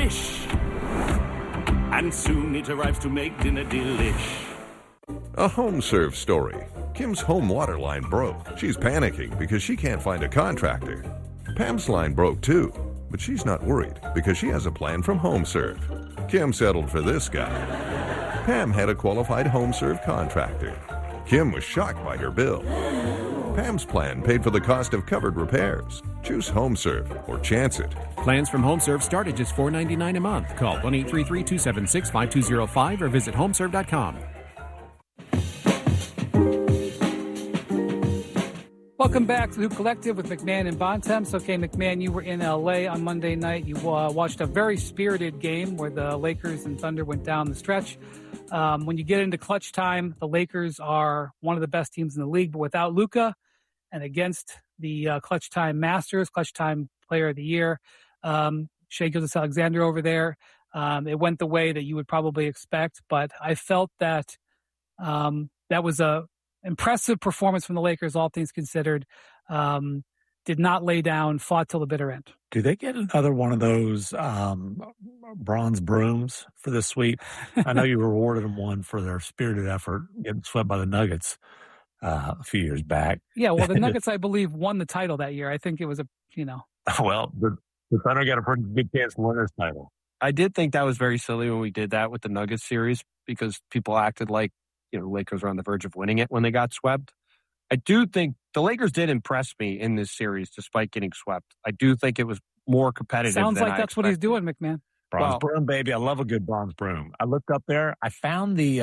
fish. And soon it arrives to make dinner delish. A home-serve story. Kim's home water line broke. She's panicking because she can't find a contractor. Pam's line broke too, but she's not worried because she has a plan from HomeServe. Kim settled for this guy. Pam had a qualified HomeServe contractor. Kim was shocked by her bill. Pam's plan paid for the cost of covered repairs. Choose HomeServe or chance it. Plans from HomeServe start at just $4.99 a month. Call 1-833-276-5205 or visit homeserve.com. Welcome back to the Hoop Collective with McMahon and Bontemps. Okay, McMahon, you were in L.A. on Monday night. You watched a very spirited game where the Lakers and Thunder went down the stretch. When you get into clutch time, the Lakers are one of the best teams in the league, but without Luka and against the clutch time masters, clutch time player of the year, Shai Gilgeous-Alexander over there, it went the way that you would probably expect, but I felt that that was a impressive performance from the Lakers, all things considered. Did not lay down, fought till the bitter end. Do they get another one of those bronze brooms for this sweep? I know you rewarded them one for their spirited effort getting swept by the Nuggets a few years back. Yeah, well, the Nuggets, I believe, won the title that year. I think it was Well, the Thunder got a pretty good chance to win this title. I did think that was very silly when we did that with the Nuggets series because people acted like, Lakers were on the verge of winning it when they got swept. I do think the Lakers did impress me in this series despite getting swept. I do think it was more competitive. Sounds like that's what he's doing, McMahon. Bronze broom, baby. I love a good bronze broom. I looked up there. I found the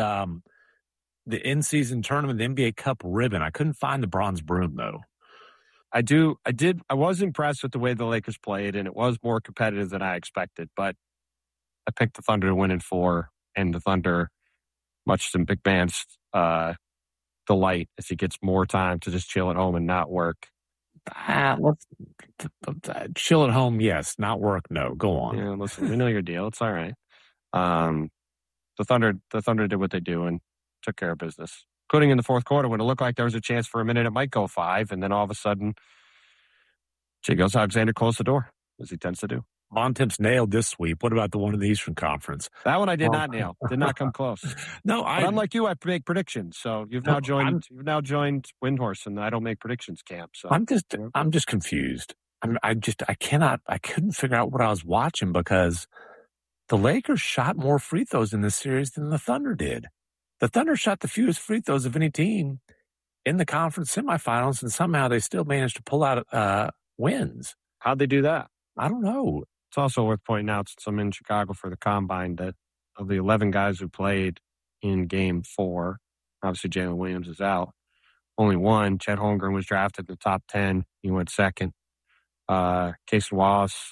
in-season tournament, the NBA Cup ribbon. I couldn't find the bronze broom, though. I was impressed with the way the Lakers played, and it was more competitive than I expected, but I picked the Thunder to win in 4, and the Thunder, much to McMahon's delight, as he gets more time to just chill at home and not work. Let's chill at home, yes. Not work, no. Go on. Yeah, listen, we know your deal. It's all right. The Thunder did what they do and took care of business. Including in the fourth quarter when it looked like there was a chance for a minute it might go 5, and then all of a sudden, Shai Gilgeous-Alexander closed the door, as he tends to do. Bontemps nailed this sweep. What about the one in the Eastern Conference? That one I did not nail. Did not come close. No, but unlike you, I make predictions. So you've now joined Windhorse, and I don't make predictions camp. So I'm just confused. I couldn't figure out what I was watching because the Lakers shot more free throws in this series than the Thunder did. The Thunder shot the fewest free throws of any team in the conference semifinals, and somehow they still managed to pull out wins. How'd they do that? I don't know. It's also worth pointing out, since I'm in Chicago for the Combine, that of the 11 guys who played in Game 4, obviously Jalen Williams is out. Only one, Chet Holmgren, was drafted in the top 10. He went second. Casey Wallace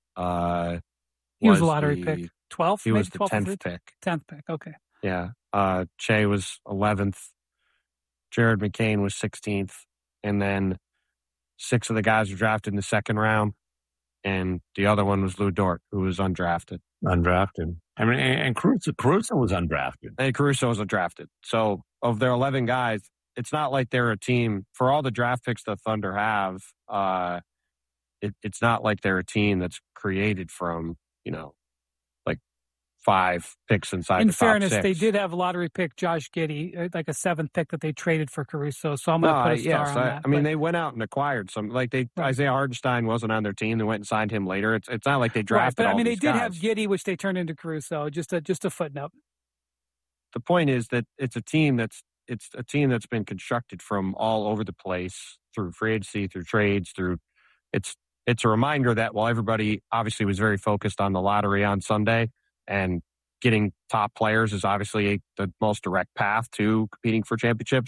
he was a lottery pick. 12th? He was the 10th pick. 10th pick, okay. Yeah. Shai was 11th. Jared McCain was 16th. And then 6 of the guys were drafted in the second round. And the other one was Lou Dort, who was undrafted. I mean, and Caruso was undrafted. And Caruso was undrafted. So of their 11 guys, it's not like they're a team. For all the draft picks the Thunder have, it's not like they're a team that's created from, like 5 picks inside the top 6. In fairness, they did have a lottery pick, Josh Giddey, like a 7th pick that they traded for Caruso. So I'm going to put a star on that. I mean, they went out and acquired some. Like Isaiah Hardenstein wasn't on their team. They went and signed him later. It's not like they drafted. Right, but all they these did guys. have Giddey, which they turned into Caruso. Just a footnote. The point is that it's a team that's been constructed from all over the place through free agency, through trades, through. It's a reminder that while everybody obviously was very focused on the lottery on Sunday, and getting top players is obviously the most direct path to competing for championships,